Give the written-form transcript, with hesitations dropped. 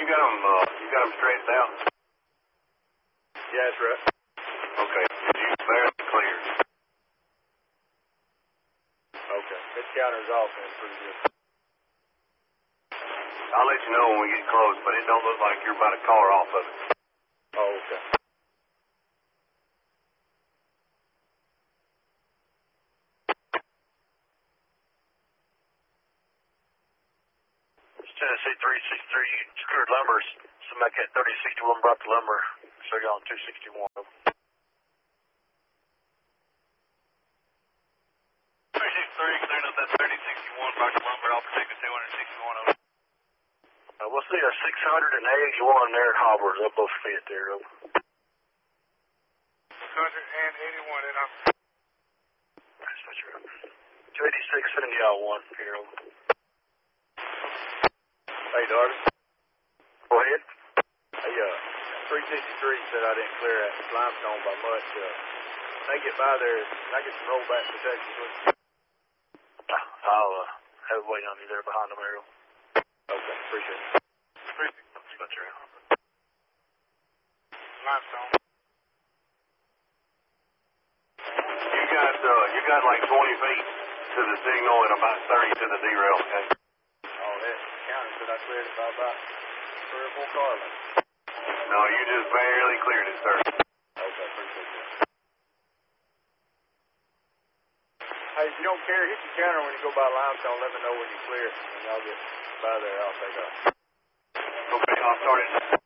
You got them straightened out? Yeah, that's right. Okay. You barely cleared. Okay. This counter's off and it's pretty good. I'll let you know when we get close, but it don't look like you're about a car off of it. Oh, okay. It's Tennessee 363 secured lumbers. Somebody at 3061 brought the lumber. So you're on 261. 363, clearing up that 3061, brought the lumber, I'll protect the 261 over. We'll see a 681 there at Hobber's. They'll both fit there. 681, and I'm... That's what you're up. 286, send y'all one here. Hey, Darby. Go ahead. Hey, 363 said I didn't clear that limestone by much. They get by there, I get some rollback protection, please. I'll have it waiting on you there behind the barrel. Okay, appreciate it. That's what you're at. Limestone. You got like 20 feet to the signal and about 30 to the derail, okay? Oh, that counter said I cleared it by about 3 or 4 car lengths. No, you just barely cleared it, sir. Okay, appreciate that. Hey, if you don't care, hit your counter when you go by limestone. Let me know when you clear it. When y'all get by there, I'll take off. Okay, I'll start it.